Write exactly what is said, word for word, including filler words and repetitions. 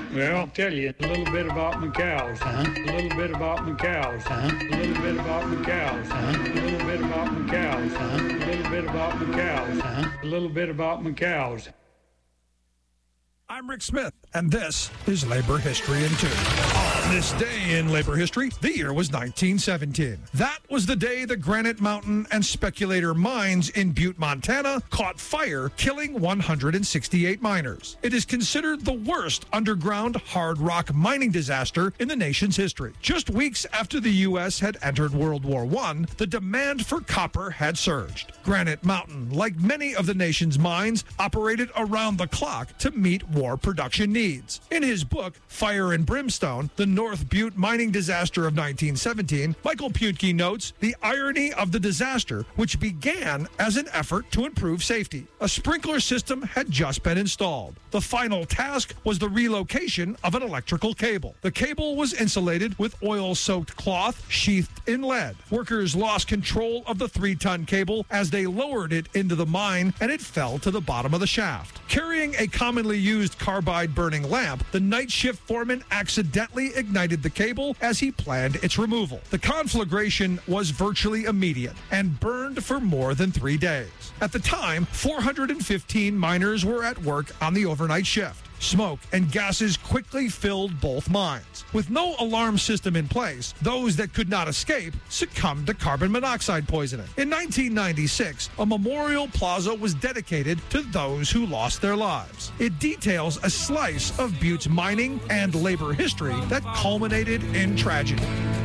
Well, I'll tell you a little bit about my cows. Uh-huh. A little bit about my cows. Uh-huh. A little bit about my cows. Uh-huh. A little bit about my cows. Uh-huh. A little bit about my cows. Uh-huh. A little bit about my cows. I'm Rick Smith, and this is Labor History in Two. On this day in labor history, the year was nineteen seventeen. That was the day the Granite Mountain and Speculator mines in Butte, Montana, caught fire, killing one hundred sixty-eight miners. It is considered the worst underground hard rock mining disaster in the nation's history. Just weeks after the U S had entered World War One, the demand for copper had surged. Granite Mountain, like many of the nation's mines, operated around the clock to meet war production needs. In his book, Fire and Brimstone, The North Butte Mining Disaster of nineteen seventeen, Michael Putke notes the irony of the disaster, which began as an effort to improve safety. A sprinkler system had just been installed. The final task was the relocation of an electrical cable. The cable was insulated with oil-soaked cloth sheathed in lead. Workers lost control of the three-ton cable as they lowered it into the mine, and it fell to the bottom of the shaft. Carrying a commonly used carbide burning lamp, the night shift foreman accidentally ignited the cable as he planned its removal. The conflagration was virtually immediate and burned for more than three days. At the time, four hundred fifteen miners were at work on the overnight shift. Smoke and gases quickly filled both mines. With no alarm system in place, those that could not escape succumbed to carbon monoxide poisoning. In nineteen ninety-six, a memorial plaza was dedicated to those who lost their lives. It details a slice of Butte's mining and labor history that culminated in tragedy.